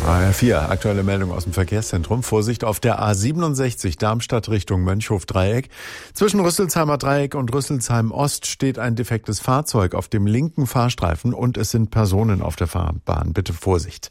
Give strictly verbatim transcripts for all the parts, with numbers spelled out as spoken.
A R vier, aktuelle Meldung aus dem Verkehrszentrum. Vorsicht auf der A siebenundsechzig Darmstadt Richtung Mönchhof-Dreieck. Zwischen Rüsselsheimer Dreieck und Rüsselsheim Ost steht ein defektes Fahrzeug auf dem linken Fahrstreifen und es sind Personen auf der Fahrbahn. Bitte Vorsicht.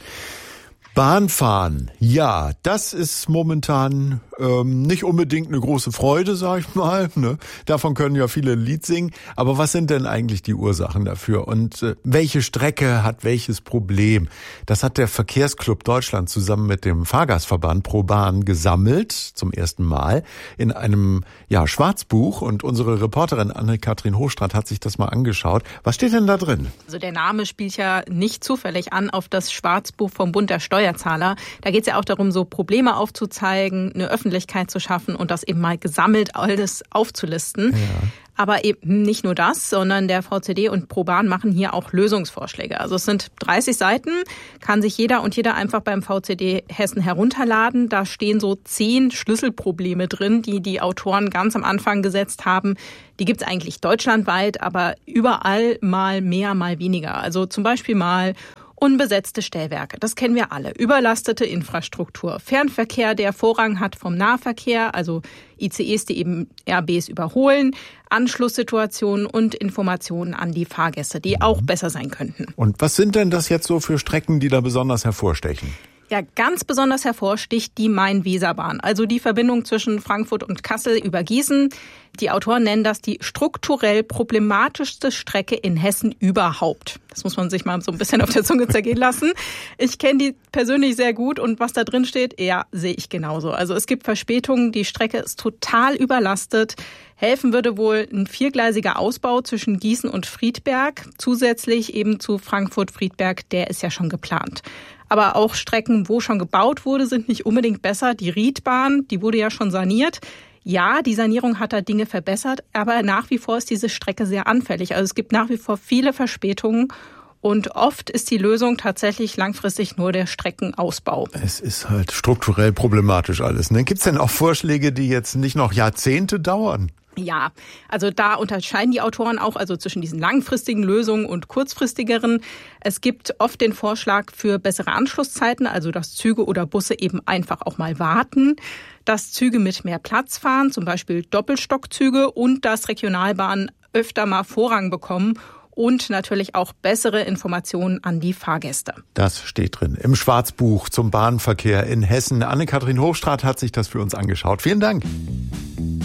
Bahnfahren, ja, das ist momentan ähm, nicht unbedingt eine große Freude, sag ich mal. Ne? Davon können ja viele ein Lied singen. Aber was sind denn eigentlich die Ursachen dafür? Und äh, welche Strecke hat welches Problem? Das hat der Verkehrsclub Deutschland zusammen mit dem Fahrgastverband ProBahn gesammelt, zum ersten Mal, in einem ja Schwarzbuch. Und unsere Reporterin Anne-Kathrin Hochstraat hat sich das mal angeschaut. Was steht denn da drin? Also der Name spielt ja nicht zufällig an auf das Schwarzbuch vom Bund der Steuerzahler. Da geht es ja auch darum, so Probleme aufzuzeigen, eine Öffentlichkeit zu schaffen und das eben mal gesammelt alles aufzulisten. Ja. Aber eben nicht nur das, sondern der V C D und ProBahn machen hier auch Lösungsvorschläge. Also es sind dreißig Seiten, kann sich jeder und jeder einfach beim V C D Hessen herunterladen. Da stehen so zehn Schlüsselprobleme drin, die die Autoren ganz am Anfang gesetzt haben. Die gibt es eigentlich deutschlandweit, aber überall mal mehr, mal weniger. Also zum Beispiel mal unbesetzte Stellwerke, das kennen wir alle. Überlastete Infrastruktur, Fernverkehr, der Vorrang hat vom Nahverkehr, also I C Es, die eben R Bs überholen, Anschlusssituationen und Informationen an die Fahrgäste, die auch besser sein könnten. Und was sind denn das jetzt so für Strecken, die da besonders hervorstechen? Ja, ganz besonders hervorsticht die Main-Weser-Bahn, also die Verbindung zwischen Frankfurt und Kassel über Gießen. Die Autoren nennen das die strukturell problematischste Strecke in Hessen überhaupt. Das muss man sich mal so ein bisschen auf der Zunge zergehen lassen. Ich kenne die persönlich sehr gut und was da drin steht, ja, sehe ich genauso. Also es gibt Verspätungen, die Strecke ist total überlastet. Helfen würde wohl ein viergleisiger Ausbau zwischen Gießen und Friedberg, zusätzlich eben zu Frankfurt-Friedberg, der ist ja schon geplant. Aber auch Strecken, wo schon gebaut wurde, sind nicht unbedingt besser. Die Riedbahn, die wurde ja schon saniert. Ja, die Sanierung hat da Dinge verbessert, aber nach wie vor ist diese Strecke sehr anfällig. Also es gibt nach wie vor viele Verspätungen und oft ist die Lösung tatsächlich langfristig nur der Streckenausbau. Es ist halt strukturell problematisch alles. Ne? Gibt es denn auch Vorschläge, die jetzt nicht noch Jahrzehnte dauern? Ja, also da unterscheiden die Autoren auch also zwischen diesen langfristigen Lösungen und kurzfristigeren. Es gibt oft den Vorschlag für bessere Anschlusszeiten, also dass Züge oder Busse eben einfach auch mal warten, dass Züge mit mehr Platz fahren, zum Beispiel Doppelstockzüge und dass Regionalbahnen öfter mal Vorrang bekommen und natürlich auch bessere Informationen an die Fahrgäste. Das steht drin im Schwarzbuch zum Bahnverkehr in Hessen. Anne-Kathrin Hochstraat hat sich das für uns angeschaut. Vielen Dank.